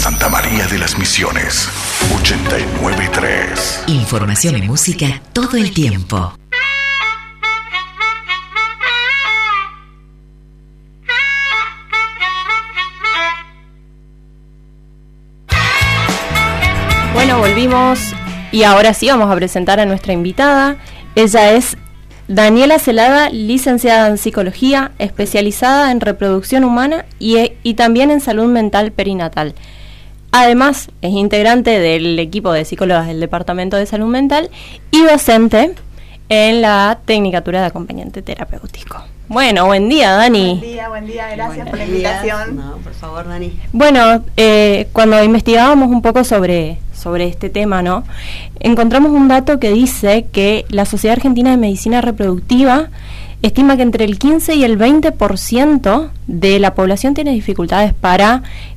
Santa María de las Misiones, 89.3. Información y música todo el tiempo. Bueno, volvimos y ahora sí vamos a presentar a nuestra invitada. Ella es Daniela Celada, licenciada en Psicología, especializada en reproducción humana y también en salud mental perinatal. Además, es integrante del equipo de psicólogas del Departamento de Salud Mental y docente en la Tecnicatura de Acompañante Terapéutico. Bueno, buen día, Dani. Buen día, gracias por la invitación. No, por favor, Dani. Bueno, cuando investigábamos un poco sobre este tema, ¿no? Encontramos un dato que dice que la Sociedad Argentina de Medicina Reproductiva estima que entre el 15 y el 20% de la población tiene dificultades para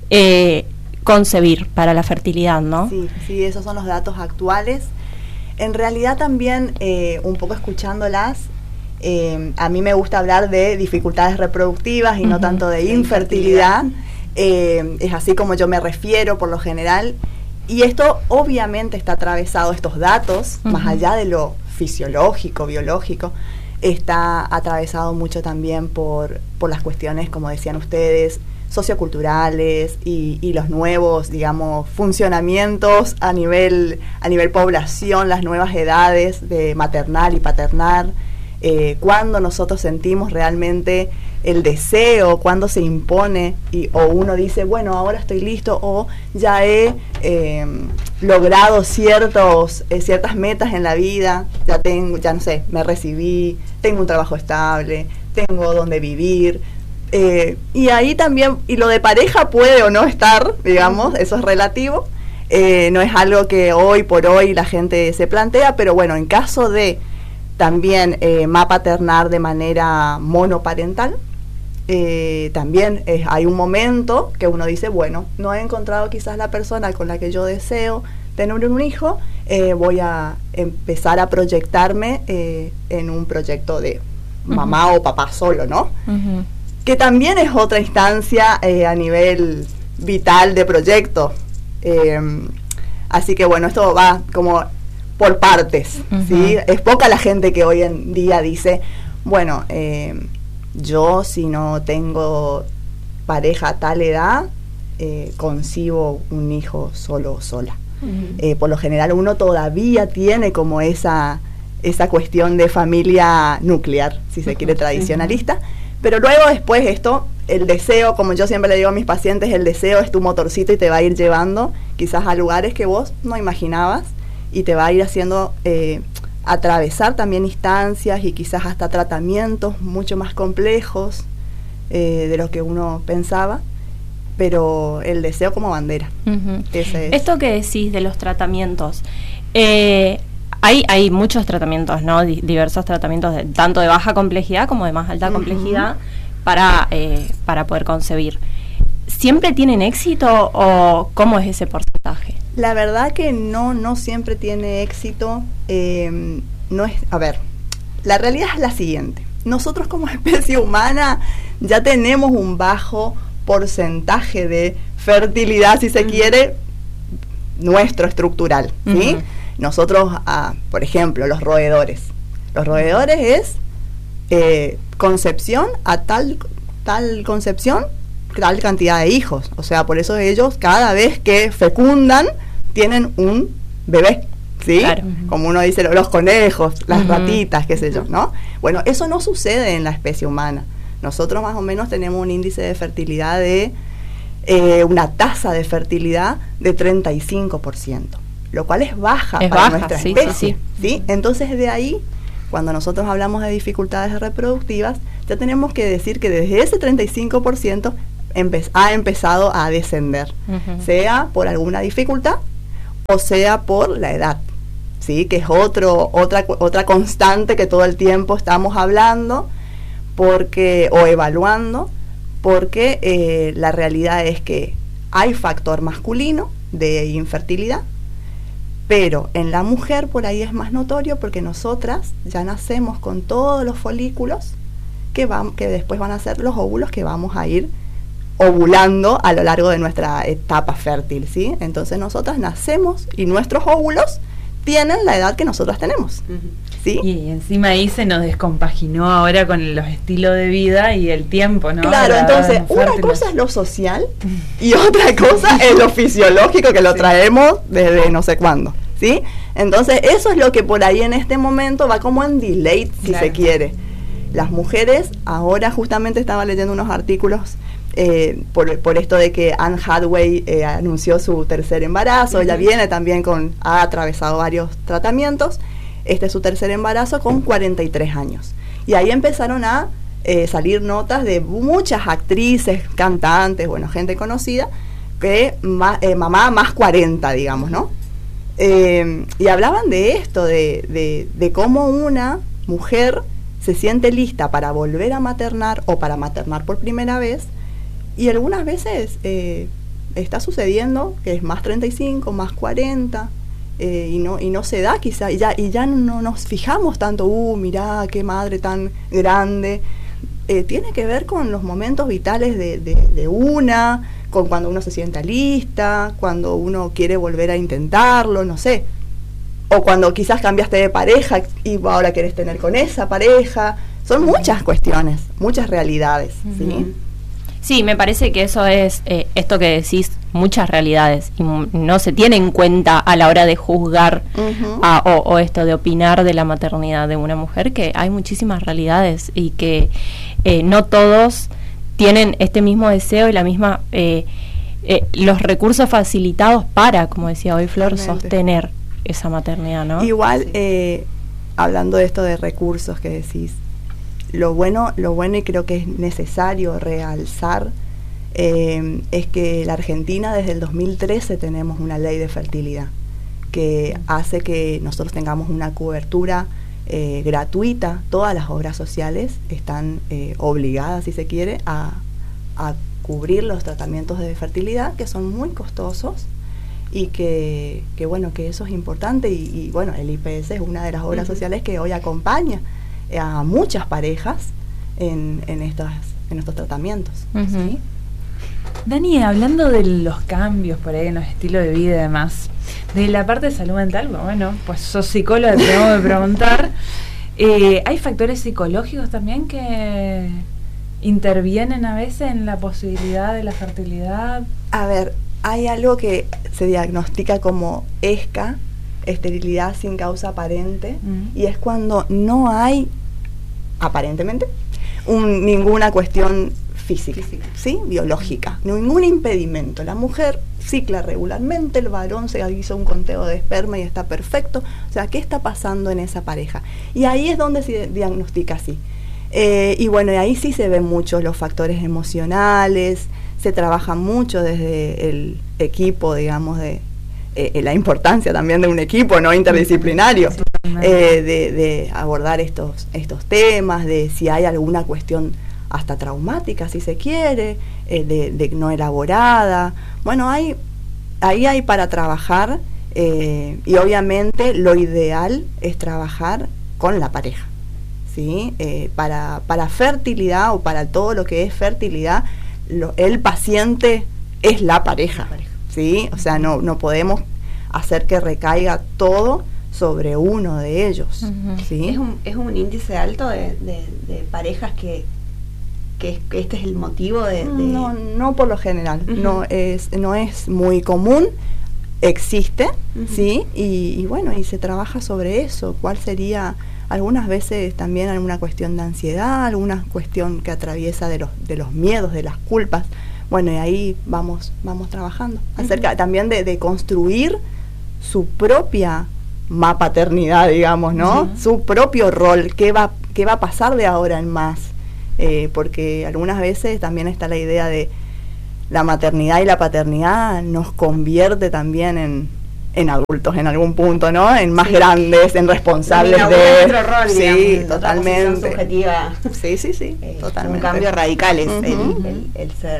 concebir, para la fertilidad, ¿no? Sí, esos son los datos actuales. En realidad también, un poco escuchándolas, a mí me gusta hablar de dificultades reproductivas y no tanto de infertilidad. Es así como yo me refiero por lo general. Y esto obviamente está atravesado, estos datos, más allá de lo fisiológico, biológico, está atravesado mucho también por las cuestiones, como decían ustedes, socioculturales y los nuevos, digamos, funcionamientos a nivel población, las nuevas edades de maternal y paternal, cuando nosotros sentimos realmente el deseo, cuando se impone o uno dice, bueno, ahora estoy listo o ya he logrado ciertas metas en la vida, ya no sé, me recibí, tengo un trabajo estable, tengo donde vivir, y ahí también, y lo de pareja puede o no estar, digamos, eso es relativo, no es algo que hoy por hoy la gente se plantea, pero bueno, en caso de también maternar de manera monoparental, también hay un momento que uno dice, bueno, no he encontrado quizás la persona con la que yo deseo tener un hijo, voy a empezar a proyectarme en un proyecto de mamá o papá solo, ¿no? Que también es otra instancia a nivel vital de proyecto. Así que bueno, esto va como por partes, ¿sí? Es poca la gente que hoy en día dice, bueno, yo si no tengo pareja a tal edad, concibo un hijo solo o sola. Por lo general uno todavía tiene como esa cuestión de familia nuclear, si se quiere, tradicionalista, pero luego después esto, el deseo, como yo siempre le digo a mis pacientes, el deseo es tu motorcito y te va a ir llevando quizás a lugares que vos no imaginabas y te va a ir haciendo atravesar también instancias y quizás hasta tratamientos mucho más complejos de lo que uno pensaba, pero el deseo como bandera. Ese es. Esto que decís de los tratamientos, hay muchos tratamientos, ¿no? Diversos tratamientos, tanto de baja complejidad como de más alta complejidad para poder concebir. ¿Siempre tienen éxito o cómo es ese porcentaje? La verdad que no siempre tiene éxito. No es, a ver, la realidad es la siguiente. Nosotros como especie humana ya tenemos un bajo porcentaje de fertilidad, si se quiere, nuestro estructural, ¿sí? Nosotros, por ejemplo, los roedores. Los roedores es concepción a tal concepción, tal cantidad de hijos. O sea, por eso ellos cada vez que fecundan tienen un bebé, ¿sí? Claro. Como uno dice, los conejos, las ratitas, qué sé yo, ¿no? Bueno, eso no sucede en la especie humana. Nosotros más o menos tenemos un índice de fertilidad de una tasa de fertilidad de 35%, lo cual es baja para nuestra especie, ¿sí? Entonces de ahí, cuando nosotros hablamos de dificultades reproductivas, ya tenemos que decir que desde ese 35% ha empezado a descender, sea por alguna dificultad o sea por la edad, ¿sí? Que es otra constante que todo el tiempo estamos hablando o evaluando, porque la realidad es que hay factor masculino de infertilidad, pero en la mujer por ahí es más notorio porque nosotras ya nacemos con todos los folículos que después van a ser los óvulos que vamos a ir ovulando a lo largo de nuestra etapa fértil, ¿sí? Entonces nosotras nacemos y nuestros óvulos tienen la edad que nosotras tenemos, ¿sí? Y encima ahí se nos descompaginó ahora con los estilos de vida y el tiempo, ¿no? Claro, entonces una cosa es lo social y otra cosa es lo fisiológico, que lo traemos desde no sé cuándo, ¿sí? Entonces eso es lo que por ahí en este momento va como en delay, si se quiere. Las mujeres, ahora justamente estaba leyendo unos artículos por esto de que Anne Hathaway anunció su tercer embarazo. Ella viene también ha atravesado varios tratamientos. Este es su tercer embarazo con 43 años. Y ahí empezaron a salir notas de muchas actrices, cantantes, bueno, gente conocida, que mamá más 40, digamos, ¿no? Y hablaban de esto, de cómo una mujer se siente lista para volver a maternar o para maternar por primera vez, y algunas veces está sucediendo que es más 35, más 40, y no se da quizá, y ya no nos fijamos tanto, mirá, qué madre tan grande. Tiene que ver con los momentos vitales de con cuando uno se sienta lista, cuando uno quiere volver a intentarlo, no sé. O cuando quizás cambiaste de pareja y ahora querés tener con esa pareja. Son muchas cuestiones, muchas realidades, ¿sí? Sí, me parece que eso es, esto que decís, muchas realidades, y no se tiene en cuenta a la hora de juzgar o esto de opinar de la maternidad de una mujer, que hay muchísimas realidades y que no todos tienen este mismo deseo y la misma los recursos facilitados para, como decía hoy Flor, sostener esa maternidad, ¿no? Igual, hablando de esto de recursos que decís, lo bueno y creo que es necesario realzar es que la Argentina desde el 2013 tenemos una ley de fertilidad que hace que nosotros tengamos una cobertura gratuita. Todas las obras sociales están obligadas, si se quiere, a cubrir los tratamientos de fertilidad, que son muy costosos, y que bueno, que eso es importante, y bueno, el IPS es una de las obras sociales que hoy acompaña a muchas parejas en estos tratamientos, ¿sí? Dani, hablando de los cambios por ahí en los estilos de vida y demás, de la parte de salud mental, bueno, pues sos psicóloga, te tengo que preguntar, ¿hay factores psicológicos también que intervienen a veces en la posibilidad de la fertilidad? A ver, hay algo que se diagnostica como ESCA, esterilidad sin causa aparente, y es cuando no hay, aparentemente, ninguna cuestión física, ¿sí? Biológica, ningún impedimento. La mujer cicla regularmente, el varón se hizo un conteo de esperma y está perfecto. O sea, ¿qué está pasando en esa pareja? Y ahí es donde se diagnostica así. Y bueno, y ahí sí se ven muchos los factores emocionales, se trabaja mucho desde el equipo, digamos, de la importancia también de un equipo no interdisciplinario, de abordar estos temas, de si hay alguna cuestión hasta traumática, si se quiere, de no elaborada. Bueno, ahí hay para trabajar, y obviamente lo ideal es trabajar con la pareja, ¿sí? Para fertilidad, o para todo lo que es fertilidad, el paciente es la pareja, ¿sí? O sea, no podemos hacer que recaiga todo sobre uno de ellos, ¿sí? Es un índice alto de parejas que este es el motivo de... No por lo general, no es muy común, existe, ¿sí? Y bueno, y se trabaja sobre eso. ¿Cuál sería? Algunas veces también alguna cuestión de ansiedad, alguna cuestión que atraviesa de los miedos, de las culpas. Bueno, y ahí vamos trabajando acerca también de construir su propia paternidad, digamos, ¿no? Su propio rol, qué va a pasar de ahora en más, porque algunas veces también está la idea de la maternidad y la paternidad nos convierte también en adultos en algún punto, ¿no? En más grandes, en responsables de... otro rol, sí, digamos, totalmente. Subjetiva. Sí, totalmente. Un cambio radical es el ser...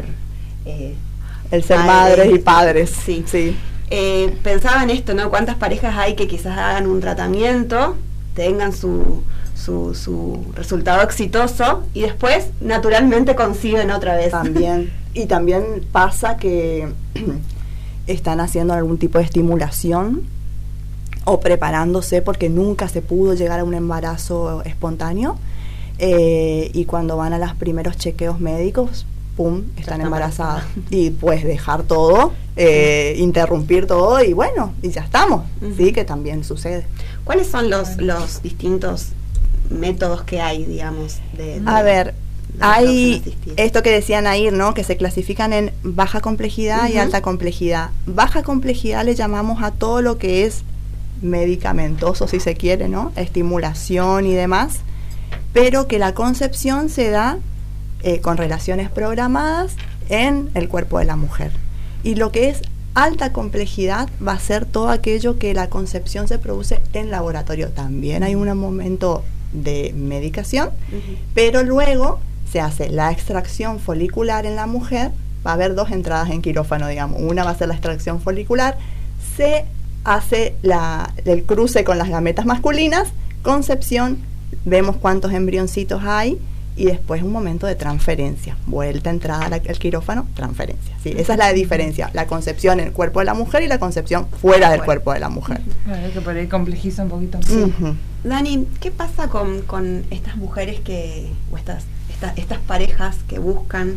el ser madres y padres. Sí. Pensaba en esto, ¿no? ¿Cuántas parejas hay que quizás hagan un tratamiento, tengan su resultado exitoso y después naturalmente conciben otra vez? También. Y también pasa que están haciendo algún tipo de estimulación o preparándose porque nunca se pudo llegar a un embarazo espontáneo, y cuando van a los primeros chequeos médicos, ¡pum!, están embarazadas. Y pues dejar todo, interrumpir todo y bueno, y ya estamos, ¿sí? Que también sucede. ¿Cuáles son los distintos métodos que hay, digamos? A ver, hay esto que decía Nair, ¿no? Que se clasifican en baja complejidad y alta complejidad. Baja complejidad le llamamos a todo lo que es medicamentoso, si se quiere, ¿no? Estimulación y demás, pero que la concepción se da con relaciones programadas en el cuerpo de la mujer. Y lo que es alta complejidad va a ser todo aquello que la concepción se produce en laboratorio. También hay un momento de medicación, pero luego se hace la extracción folicular en la mujer. Va a haber 2 entradas en quirófano, digamos. Una va a ser la extracción folicular, se hace el cruce con las gametas masculinas, concepción, vemos cuántos embrioncitos hay y después un momento de transferencia, vuelta, entrada al quirófano, transferencia. ¿Sí? Esa es la diferencia, la concepción en el cuerpo de la mujer y la concepción fuera del cuerpo de la mujer. Claro, que por ahí complejiza un poquito. Dani, ¿qué pasa con estas mujeres o estas parejas que buscan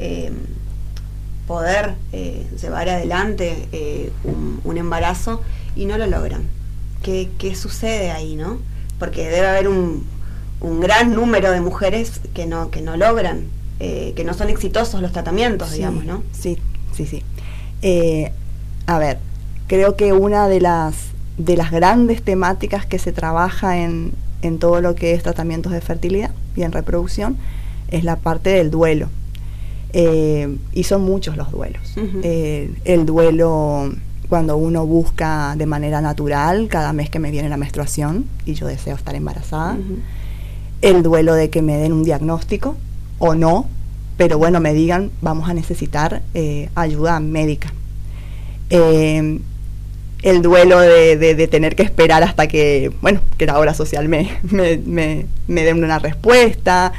poder llevar adelante un embarazo y no lo logran? ¿Qué sucede ahí, no? Porque debe haber un gran número de mujeres que no logran, que no son exitosos los tratamientos, digamos, ¿no? Sí. A ver, creo que una de las grandes temáticas que se trabaja en todo lo que es tratamientos de fertilidad y en reproducción es la parte del duelo. Y son muchos los duelos. El duelo cuando uno busca de manera natural cada mes que me viene la menstruación y yo deseo estar embarazada. El duelo de que me den un diagnóstico o no, pero bueno, me digan vamos a necesitar ayuda médica. El duelo de tener que esperar hasta que la obra social me den una respuesta.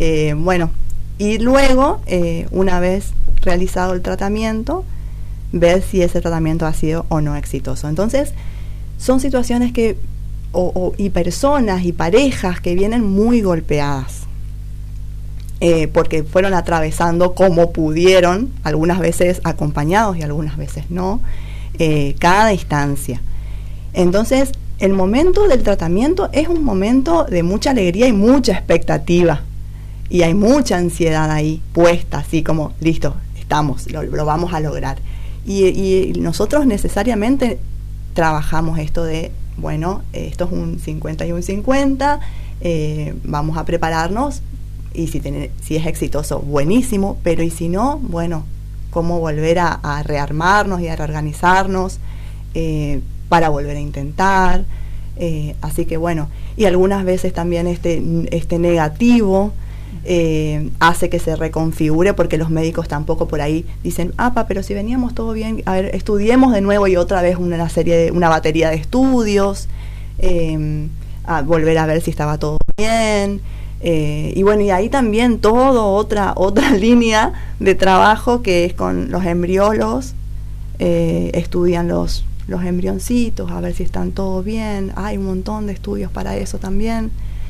Y luego, una vez realizado el tratamiento, ver si ese tratamiento ha sido o no exitoso. Entonces, son situaciones y personas y parejas que vienen muy golpeadas, porque fueron atravesando como pudieron, algunas veces acompañados y algunas veces no, cada instancia. Entonces, el momento del tratamiento es un momento de mucha alegría y mucha expectativa. Y hay mucha ansiedad ahí puesta, así como, listo, estamos, lo vamos a lograr. Y nosotros necesariamente trabajamos esto de, esto es un 50 y un 50, vamos a prepararnos, y si es exitoso, buenísimo, pero y si no, cómo volver a rearmarnos y a reorganizarnos para volver a intentar. Así que y algunas veces también este negativo hace que se reconfigure, porque los médicos tampoco por ahí dicen, pero si veníamos todo bien, a ver, estudiemos de nuevo y otra vez una batería de estudios, a volver a ver si estaba todo bien, y ahí también otra línea de trabajo que es con los embriólogos, estudian los embrioncitos a ver si están todo bien, hay un montón de estudios para eso también.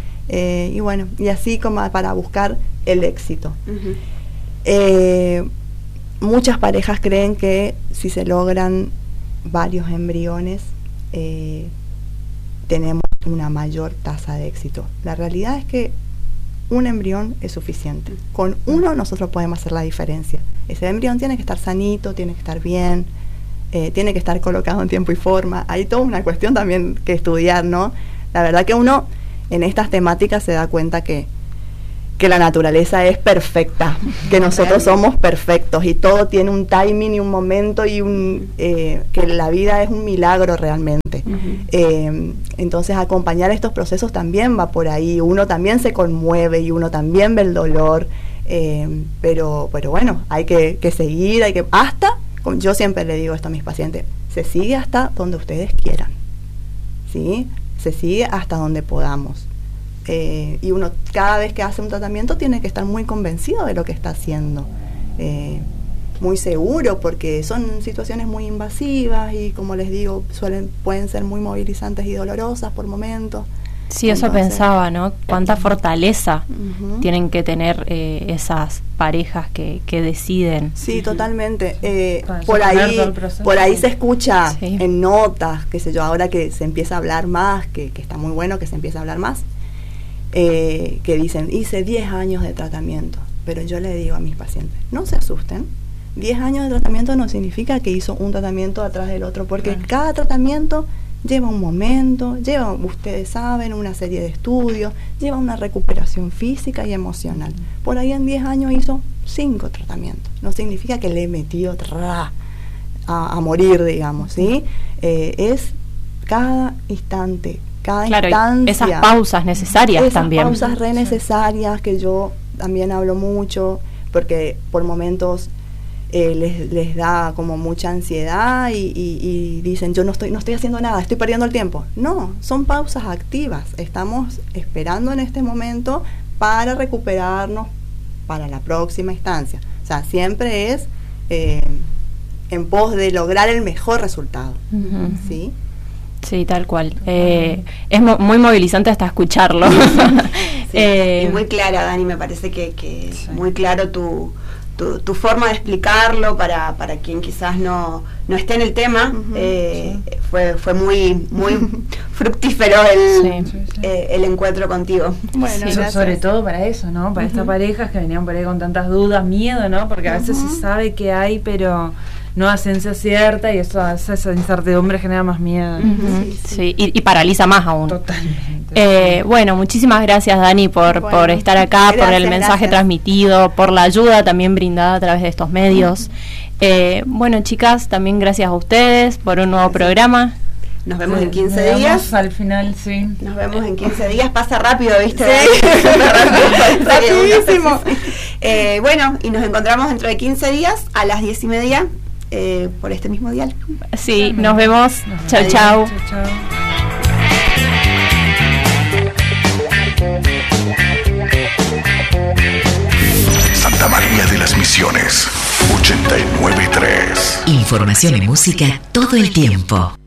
Y así como para buscar el éxito. Muchas parejas creen que si se logran varios embriones tenemos una mayor tasa de éxito. La realidad es que un embrión es suficiente. Con uno nosotros podemos hacer la diferencia. Ese embrión tiene que estar sanito, tiene que estar bien, tiene que estar colocado en tiempo y forma. Hay toda una cuestión también que estudiar, ¿no? La verdad que uno en estas temáticas se da cuenta que la naturaleza es perfecta, que nosotros somos perfectos y todo tiene un timing y un momento y que la vida es un milagro realmente. Entonces acompañar estos procesos también va por ahí, uno también se conmueve y uno también ve el dolor, pero hay que seguir, yo siempre le digo esto a mis pacientes, se sigue hasta donde ustedes quieran, ¿sí? Se sigue hasta donde podamos. Y uno cada vez que hace un tratamiento tiene que estar muy convencido de lo que está haciendo. muy seguro, porque son situaciones muy invasivas y, como les digo, pueden ser muy movilizantes y dolorosas por momentos. Sí, eso pensaba, ¿no? Cuánta fortaleza tienen que tener esas parejas que deciden. Sí, totalmente. Por ahí se escucha en notas, qué sé yo, ahora que se empieza a hablar más, que está muy bueno que se empiece a hablar más, que dicen, hice 10 años de tratamiento. Pero yo le digo a mis pacientes, no se asusten. 10 años de tratamiento no significa que hizo un tratamiento atrás del otro, porque cada tratamiento lleva un momento, lleva, ustedes saben, una serie de estudios, lleva una recuperación física y emocional. Por ahí en 10 años hizo 5 tratamientos. No significa que le metió a morir, digamos, ¿sí? Es cada instante, cada instancia. Esas pausas necesarias también. Esas pausas re necesarias que yo también hablo mucho, porque por momentos les da como mucha ansiedad y dicen, yo no estoy haciendo nada, estoy perdiendo el tiempo. No, son pausas activas. Estamos esperando en este momento para recuperarnos para la próxima instancia. O sea, siempre es en pos de lograr el mejor resultado. ¿Sí? Sí, tal cual. Es muy movilizante hasta escucharlo. Sí, y muy clara, Dani, me parece que muy claro tu forma de explicarlo para quien quizás no esté en el tema. Fue muy fructífero el encuentro contigo. Bueno, sobre todo para eso, ¿no? Para estas parejas que venían por ahí con tantas dudas, miedo, ¿no? Porque a veces se sabe que hay, pero no a ciencia cierta, y esa incertidumbre genera más miedo. Sí, y paraliza más aún. Totalmente. Bueno, muchísimas gracias, Dani, por estar acá, por el mensaje transmitido, por la ayuda también brindada a través de estos medios. Bueno, chicas, también gracias a ustedes por un nuevo programa. Nos vemos en 15 días. Al final, sí. Nos vemos en 15 días. Pasa rápido, ¿viste? Sí. Rapidísimo. Bueno, y nos encontramos dentro de 15 días a las 10:30 por este mismo dial. Sí, nos vemos. Chau, chau. Santa María de las Misiones, 89.3. Información y música todo el tiempo.